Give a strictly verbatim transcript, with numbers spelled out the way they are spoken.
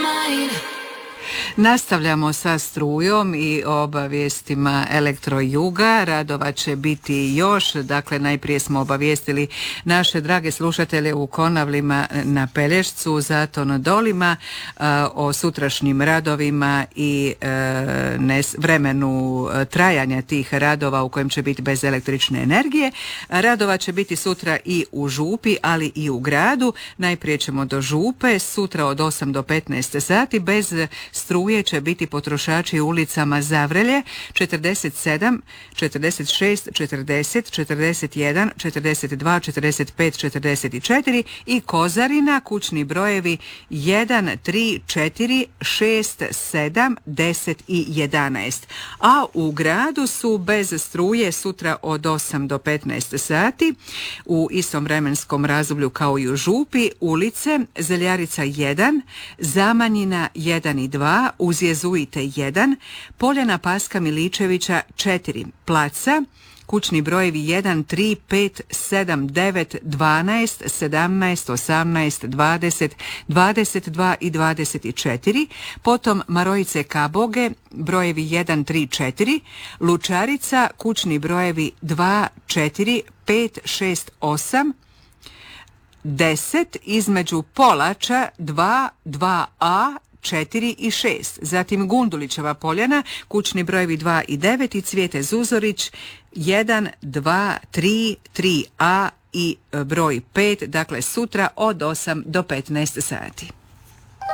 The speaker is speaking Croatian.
Nastavljamo sa strujom i obavijestima Elektrojuga. Radova će biti još. Dakle, najprije smo obavijestili naše drage slušatelje u Konavlima na Pelješcu, zatim Dolima uh, o sutrašnjim radovima i uh, nes, vremenu trajanja tih radova u kojem će biti bez električne energije. Radova će biti sutra i u Župi, ali i u gradu. Najprije ćemo do Župe, sutra od osam do petnaest sati. Bez struje će biti potrošači u ulicama Zavrelje četrdeset sedam, četrdeset šest, četrdeset, četrdeset jedan, četrdeset dva, četrdeset pet, četrdeset četiri i Kozarina, kućni brojevi jedan, tri, četiri, šest, sedam, deset i jedanaest. A u gradu su bez struje sutra od osam do petnaest sati u istom vremenskom razdoblju kao i u Župi ulice Zeljarica jedan, Zamanjina jedan i dva, uz Jezuite jedan, Poljana Paska Miličevića četiri, Placa, kućni brojevi jedan, tri, pet, sedam, devet, dvanaest, sedamnaest, osamnaest, dvadeset, dvadeset dva i dvadeset četiri, potom Marojice Kaboge, brojevi jedan, tri, četiri, Lučarica, kućni brojevi dva, četiri, pet, šest, osam, deset, između Polača dva, dva a, četiri i šest. Zatim Gundulićeva Poljana, kućni brojevi dva i devet i Cvijete Zuzorić jedan, dva, tri, tri a i broj pet, dakle sutra od osam do petnaest sati.